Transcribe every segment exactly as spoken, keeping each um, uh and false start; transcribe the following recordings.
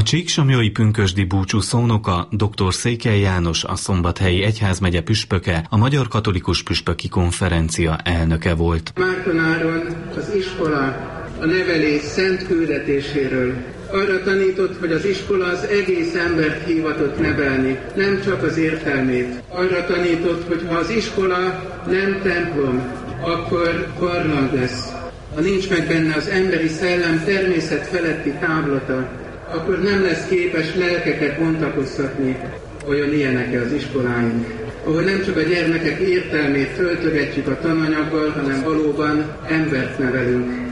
A csíksomlyói pünkösdi búcsú szónoka dr. Székely János, a Szombathelyi Egyházmegye püspöke, a Magyar Katolikus Püspöki Konferencia elnöke volt. Márton Áron az iskola, a nevelés szent küldetéséről arra tanított, hogy az iskola az egész embert hivatott nevelni, nem csak az értelmét. Arra tanított, hogy ha az iskola nem templom, akkor barlang lesz. Ha nincs meg benne az emberi szellem természet feletti távlata, akkor nem lesz képes lelkeket bontakoztatni. Olyan ilyenek az iskoláink, ahol nem csak a gyermekek értelmét föltögetjük a tananyaggal, hanem valóban embert nevelünk.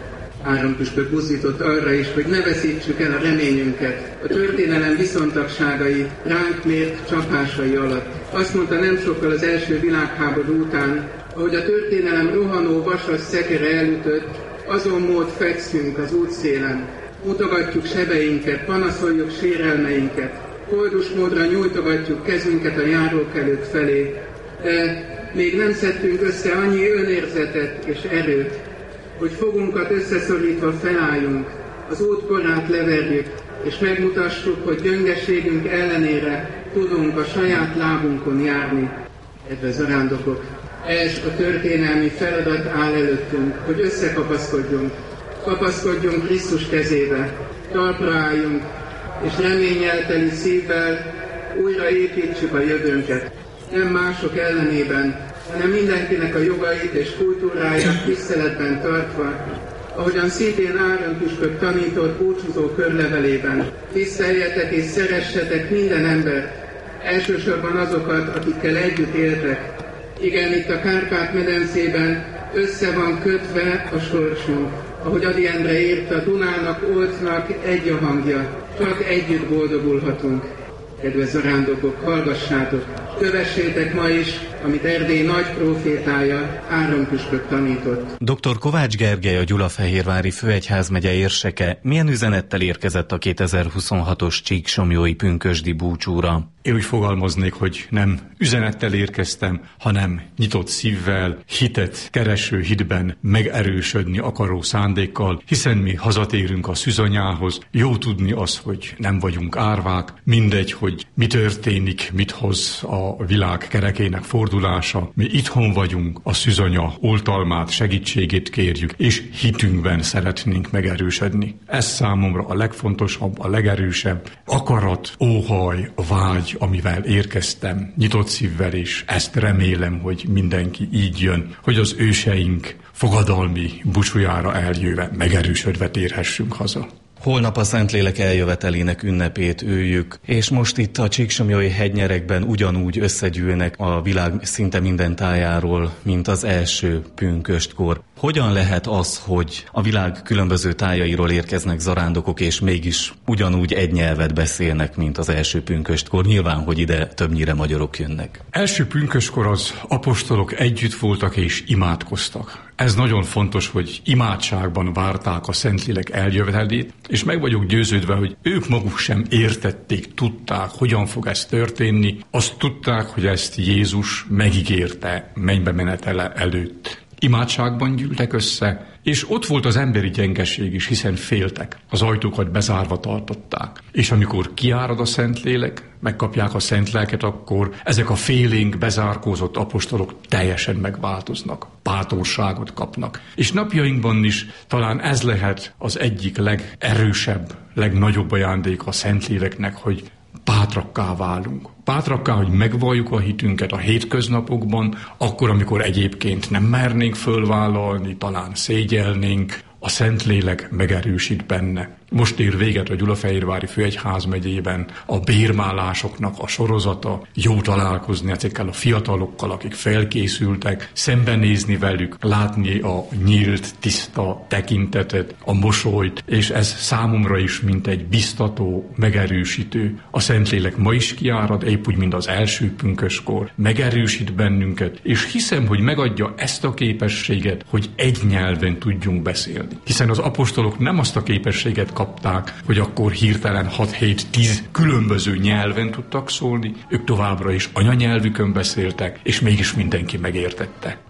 Áron püspök buzdított arra is, hogy ne veszítsük el a reményünket a történelem viszontagságai, ránk mért csapásai alatt. Azt mondta nem sokkal az első világháború után, ahogy a történelem rohanó vasas szekere elütött, azon mód fekszünk az útszélen. Mutogatjuk sebeinket, panaszoljuk sérelmeinket, koldus módra nyújtogatjuk kezünket a járókelők felé, de még nem szedtünk össze annyi önérzetet és erőt, hogy fogunkat összeszorítva felálljunk, az útkorát leverjük, és megmutassuk, hogy gyöngeségünk ellenére tudunk a saját lábunkon járni. Kedves zarándokok, ez a történelmi feladat áll előttünk, hogy összekapaszkodjunk, kapaszkodjunk Krisztus kezébe, talpra álljunk, és reménnyel teli szívvel újra építsük a jövőnket. Nem mások ellenében, hanem mindenkinek a jogait és kultúráját tiszteletben tartva, ahogyan szintén Áron püspök tanított búcsúzó körlevelében. Tiszteljetek és szeressetek minden embert, elsősorban azokat, akikkel együtt éltek. Igen, itt a Kárpát-medencében össze van kötve a sorsunk. Ahogy Ady Endre írta, Dunának, Oltnak egy a hangja, csak együtt boldogulhatunk. Kedves zarándokok, hallgassátok, kövessétek ma is, amit Erdély nagy prófétája, Áron püspök tanított. doktor Kovács Gergely, a Gyulafehérvári Főegyházmegye érseke milyen üzenettel érkezett a kétezer-huszonhatos csíksomlyói pünkösdi búcsúra? Én úgy fogalmaznék, hogy nem üzenettel érkeztem, hanem nyitott szívvel, hitet kereső hitben megerősödni akaró szándékkal, hiszen mi hazatérünk a szűzanyához. Jó tudni az, hogy nem vagyunk árvák, mindegy, hogy mi történik, mit hoz a világ kerekének fordulása. Mi itthon vagyunk, a szűzanya oltalmát, segítségét kérjük, és hitünkben szeretnénk megerősödni. Ez számomra a legfontosabb, a legerősebb akarat, óhaj, vágy, amivel érkeztem, nyitott szívvel, és ezt remélem, hogy mindenki így jön, hogy az őseink fogadalmi búcsújára eljöve, megerősödve térhessünk haza. Holnap a Szentlélek eljövetelének ünnepét üljük, és most itt a csíksomlyói hegynyerekben ugyanúgy összegyűlnek a világ szinte minden tájáról, mint az első pünköstkor. Hogyan lehet az, hogy a világ különböző tájairól érkeznek zarándokok, és mégis ugyanúgy egy nyelvet beszélnek, mint az első pünköstkor? Nyilván, hogy ide többnyire magyarok jönnek. Első pünköstkor az apostolok együtt voltak és imádkoztak. Ez nagyon fontos, hogy imádságban várták a Szentlélek eljövetelét, és meg vagyok győződve, hogy ők maguk sem értették, tudták, hogyan fog ez történni. Azt tudták, hogy ezt Jézus megígérte mennybe menetele előtt. Imádságban gyűltek össze, és ott volt az emberi gyengeség is, hiszen féltek. Az ajtókat bezárva tartották. És amikor kiárad a Szentlélek, megkapják a Szent Lelket, akkor ezek a félénk bezárkózott apostolok teljesen megváltoznak. Bátorságot kapnak. És napjainkban is talán ez lehet az egyik legerősebb, legnagyobb ajándék a Szentléleknek, hogy bátrakká válunk. Bátrakká, hogy megvalljuk a hitünket a hétköznapokban, akkor, amikor egyébként nem mernénk fölvállalni, talán szégyelnénk, a Szentlélek megerősít benne. Most ér véget a Gyulafehérvári Főegyházmegyében a bérmálásoknak a sorozata. Jó találkozni ezekkel a fiatalokkal, akik felkészültek, szembenézni velük, látni a nyílt, tiszta tekintetet, a mosolyt, és ez számomra is mint egy biztató, megerősítő. A Szentlélek ma is kiárad, épp úgy, mint az első pünköskor, megerősít bennünket, és hiszem, hogy megadja ezt a képességet, hogy egy nyelven tudjunk beszélni. Hiszen az apostolok nem azt a képességet kapták, hogy akkor hirtelen hat-hét-tíz különböző nyelven tudtak szólni, ők továbbra is anyanyelvükön beszéltek, és mégis mindenki megértette.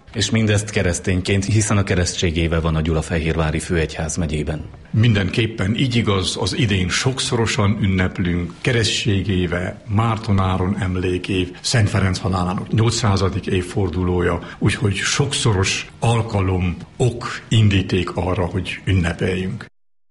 És mindezt keresztényként, hiszen a keresztségéve van a Gyulafehérvári főegyházmegyében. Mindenképpen így igaz, az idén sokszorosan ünneplünk keresztségéve, Márton-Áron emlékév, Szent Ferenc halálának nyolcszázadik évfordulója, úgyhogy sokszoros alkalom, ok, indíték arra, hogy ünnepeljünk.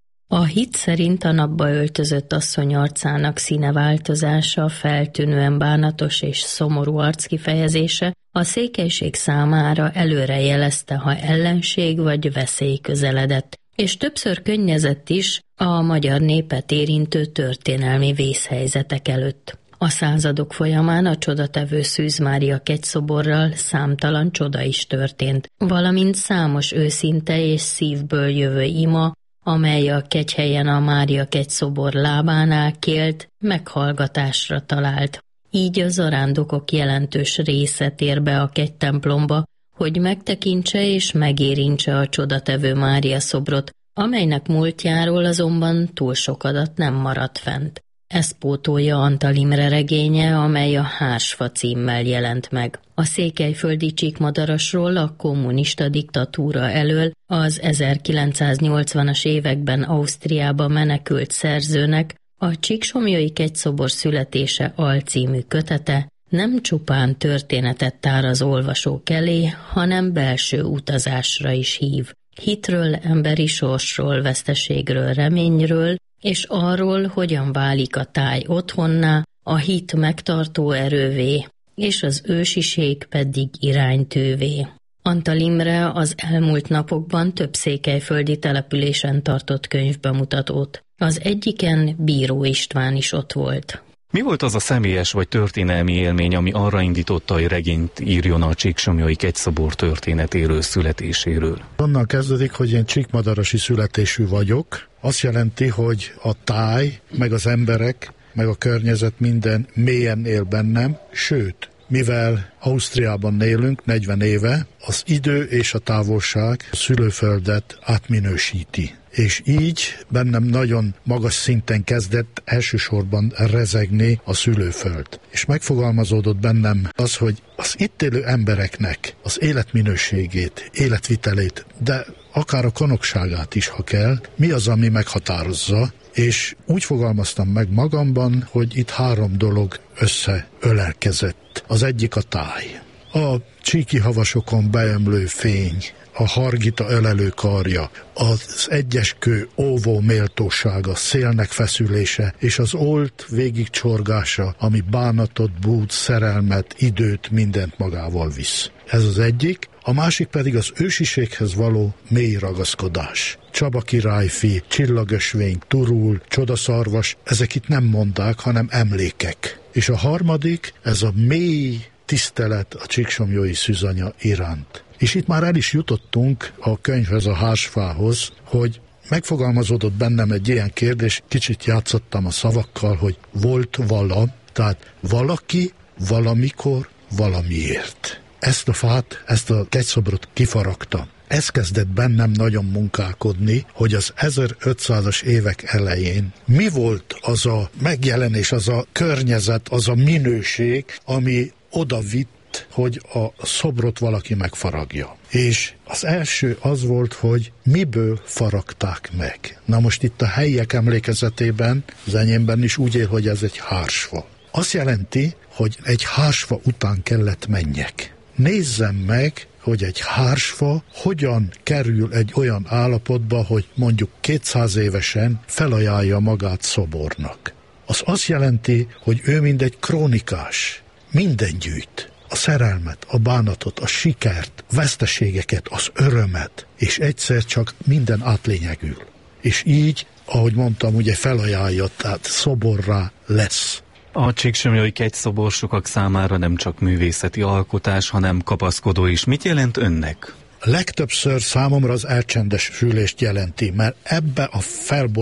A hit szerint a napba öltözött asszony arcának színeváltozása, feltűnően bánatos és szomorú arckifejezése a székelység számára előre jelezte, ha ellenség vagy veszély közeledett, és többször könnyezett is a magyar népet érintő történelmi vészhelyzetek előtt. A századok folyamán a csodatevő Szűz Mária kegyszoborral számtalan csoda is történt, valamint számos őszinte és szívből jövő ima, amely a kegyhelyen a Mária kegyszobor lábánál kélt, meghallgatásra talált. Így a zarándokok jelentős része tér be a kegytemplomba, hogy megtekintse és megérintse a csodatevő Mária szobrot, amelynek múltjáról azonban túl sok adat nem maradt fent. Ezt pótolja Antal Imre regénye, amely a Hársfa címmel jelent meg. A székelyföldi Csíkmadarasról a kommunista diktatúra elől az ezerkilencszáznyolcvanas években Ausztriába menekült szerzőnek a Csíksomlyai kegyszobor születése alcímű kötete nem csupán történetet tár az olvasók elé, hanem belső utazásra is hív. Hitről, emberi sorsról, veszteségről, reményről, és arról, hogyan válik a táj otthonná, a hit megtartó erővé, és az ősiség pedig iránytűvé. Antal Imre az elmúlt napokban több székelyföldi településen tartott könyvbemutatót. Az egyiken Bíró István is ott volt. Mi volt az a személyes vagy történelmi élmény, ami arra indította, hogy regényt írjon a Csíksomlyai kegyszobor történetéről, születéséről? Onnan kezdődik, hogy én csíkmadarasi születésű vagyok. Azt jelenti, hogy a táj, meg az emberek, meg a környezet minden mélyen él bennem, sőt, mivel Ausztriában élünk negyven éve, az idő és a távolság a szülőföldet átminősíti. És így bennem nagyon magas szinten kezdett elsősorban rezegni a szülőföld. És megfogalmazódott bennem az, hogy az itt élő embereknek az életminőségét, életvitelét, de akár a konokságát is, ha kell, mi az, ami meghatározza, és úgy fogalmaztam meg magamban, hogy itt három dolog összeölelkezett. Az egyik a táj. A csíki havasokon beömlő fény, a Hargita ölelő karja, az egyeskő óvó méltósága, szélnek feszülése, és az olt végigcsorgása, ami bánatot, bút, szerelmet, időt, mindent magával visz. Ez az egyik. A másik pedig az ősiséghez való mély ragaszkodás. Csaba királyfi, csillagösvény, turul, csodaszarvas, ezek itt nem mondák, hanem emlékek. És a harmadik, ez a mély tisztelet a csíksomlyai szűzanya iránt. És itt már el is jutottunk a könyvhez, a Hársfához, hogy megfogalmazódott bennem egy ilyen kérdés, kicsit játszottam a szavakkal, hogy volt vala, tehát valaki, valamikor, valamiért. Ezt a fát, ezt a kegyszobrot kifaragta. Ez kezdett bennem nagyon munkálkodni, hogy az ezerötszázas évek elején mi volt az a megjelenés, az a környezet, az a minőség, ami oda vitt, hogy a szobrot valaki megfaragja. És az első az volt, hogy miből faragták meg. Na most itt a helyiek emlékezetében, az enyémben is úgy él, hogy ez egy hársfa. Azt jelenti, hogy egy hársfa után kellett menjek. Nézzem meg, hogy egy hársfa hogyan kerül egy olyan állapotba, hogy mondjuk kétszáz évesen felajánlja magát szobornak. Az azt jelenti, hogy ő mind egy krónikás, minden gyűjt. A szerelmet, a bánatot, a sikert, veszteségeket, az örömet, és egyszer csak minden átlényegül. És így, ahogy mondtam, ugye felajánlja, tehát szoborrá lesz. A Csíksomlyai kegyszobor sokak számára nem csak művészeti alkotás, hanem kapaszkodó is. Mit jelent önnek? Legtöbbször számomra az elcsendesülést jelenti, mert ebbe a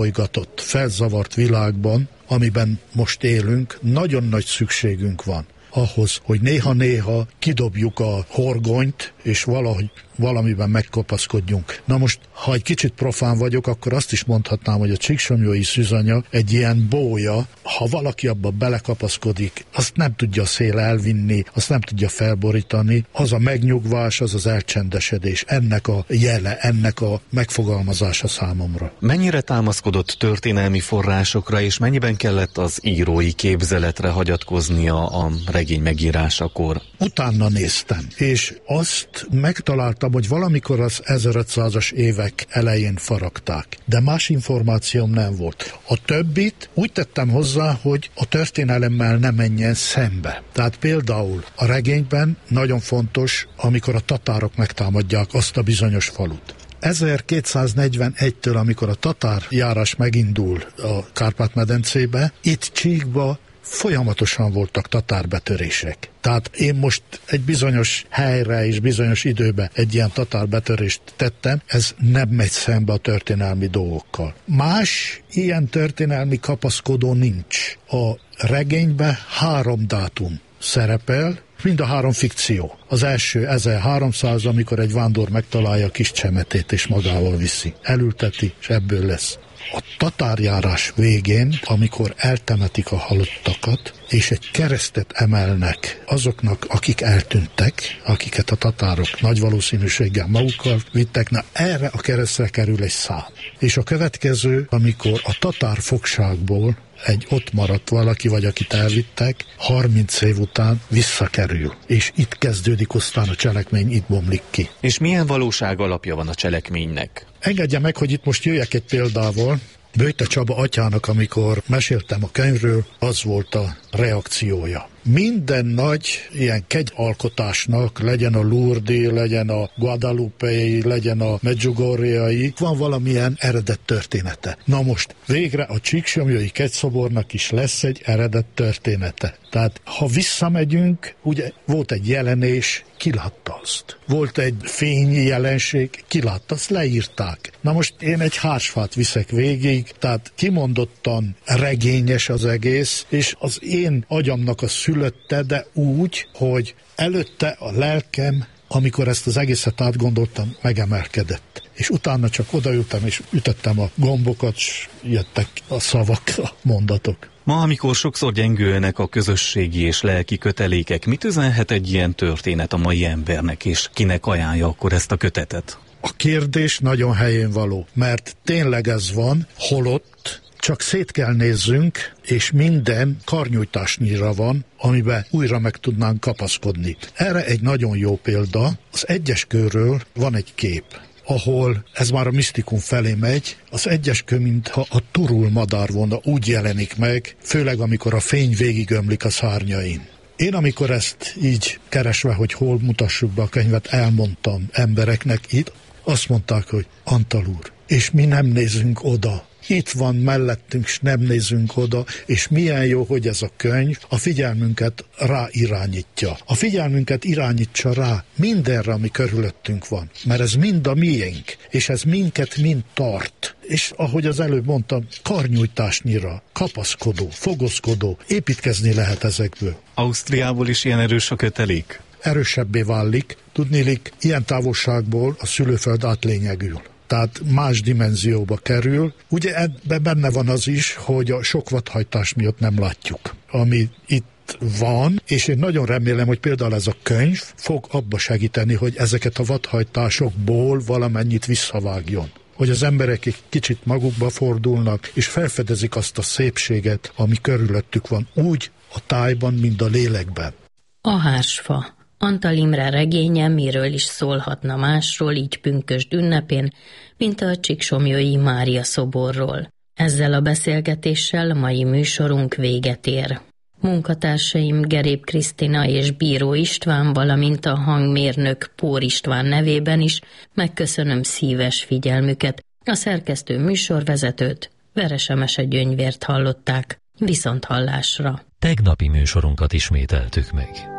felbolygatott, felzavart világban, amiben most élünk, nagyon nagy szükségünk van ahhoz, hogy néha-néha kidobjuk a horgonyt, és valahogy valamiben megkapaszkodjunk. Na most, ha egy kicsit profán vagyok, akkor azt is mondhatnám, hogy a csíksomlyói szűzanya egy ilyen bója, ha valaki abba belekapaszkodik, azt nem tudja a szél elvinni, azt nem tudja felborítani, az a megnyugvás, az az elcsendesedés, ennek a jele, ennek a megfogalmazása számomra. Mennyire támaszkodott történelmi forrásokra, és mennyiben kellett az írói képzeletre hagyatkoznia a regény megírásakor? Utána néztem, és azt megtaláltam, hogy valamikor az ezerötszázas évek elején faragták, de más információm nem volt. A többit úgy tettem hozzá, hogy a történelemmel ne menjen szembe. Tehát például a regényben nagyon fontos, amikor a tatárok megtámadják azt a bizonyos falut. ezerkétszáznegyvenegytől, amikor a tatár járás megindul a Kárpát-medencébe, itt Csíkba folyamatosan voltak tatárbetörések. Tehát én most egy bizonyos helyre és bizonyos időbe egy ilyen tatárbetörést tettem, ez nem megy szembe a történelmi dolgokkal. Más ilyen történelmi kapaszkodó nincs. A regényben három dátum szerepel, mind a három fikció. Az első ezerháromszáz, amikor egy vándor megtalálja kis csemetét és magával viszi. Elülteti, és ebből lesz. A tatárjárás végén, amikor eltemetik a halottakat, és egy keresztet emelnek azoknak, akik eltűntek, akiket a tatárok nagy valószínűséggel magukkal vittek, na erre a keresztre kerül egy szám. És a következő, amikor a tatár fogságból egy ott maradt valaki, vagy akit elvittek, harminc év után visszakerül. És itt kezdődik aztán a cselekmény, itt bomlik ki. És milyen valóság alapja van a cselekménynek? Engedje meg, hogy itt most jöjjek egy példával. Böjte Csaba atyának, amikor meséltem a könyvről, az volt a reakciója. Minden nagy ilyen kegyalkotásnak, legyen a Lourdes, legyen a Guadalupe-i, legyen a Medjugorje-i, van valamilyen eredet története. Na most végre a Csíksomlyói kegyszobornak is lesz egy eredet története. Tehát ha visszamegyünk, ugye volt egy jelenés, ki látta azt? Volt egy fényi jelenség, ki látta azt? Leírták. Na most én egy hársfát viszek végig, tehát kimondottan regényes az egész, és az én agyamnak a szülötte, de úgy, hogy előtte a lelkem, amikor ezt az egészet átgondoltam, megemelkedett. És utána csak odaültem, és ütöttem a gombokat, és jöttek a szavak, a mondatok. Ma, amikor sokszor gyengülnek a közösségi és lelki kötelékek, mit üzenhet egy ilyen történet a mai embernek, és kinek ajánlja akkor ezt a kötetet? A kérdés nagyon helyén való, mert tényleg ez van, holott csak szét kell nézzünk, és minden karnyújtásnyira van, amiben újra meg tudnánk kapaszkodni. Erre egy nagyon jó példa, az Egyeskőről van egy kép, ahol ez már a misztikum felé megy, az Egyeskő, mintha a turul madárvona úgy jelenik meg, főleg amikor a fény végigömlik a szárnyain. Én amikor ezt így keresve, hogy hol mutassuk be a könyvet, elmondtam embereknek itt, azt mondták, hogy Antal úr, és mi nem nézünk oda. Itt van mellettünk, és nem nézünk oda, és milyen jó, hogy ez a könyv a figyelmünket rá irányítja. A figyelmünket irányítsa rá mindenre, ami körülöttünk van, mert ez mind a miénk, és ez minket mind tart. És ahogy az előbb mondtam, karnyújtásnyira, kapaszkodó, fogozkodó, építkezni lehet ezekből. Ausztriából is ilyen erős a kötelék? Erősebbé válik, tudniillik, ilyen távolságból a szülőföld átlényegül. Tehát más dimenzióba kerül. Ugye ebben benne van az is, hogy a sok vadhajtás miatt nem látjuk, ami itt van, és én nagyon remélem, hogy például ez a könyv fog abba segíteni, hogy ezeket a vadhajtásokból valamennyit visszavágjon. Hogy az emberek egy kicsit magukba fordulnak, és felfedezik azt a szépséget, ami körülöttük van, úgy a tájban, mint a lélekben. A hársfa. Antal Imre regénye miről is szólhatna másról, így pünkösd ünnepén, mint a Csíksomlyói Mária szoborról. Ezzel a beszélgetéssel mai műsorunk véget ér. Munkatársaim Gerép Krisztina és Bíró István, valamint a hangmérnök Pór István nevében is megköszönöm szíves figyelmüket. A szerkesztő műsorvezetőt, Veres Emese Gyöngyvért hallották. Viszont hallásra. Tegnapi műsorunkat ismételtük meg.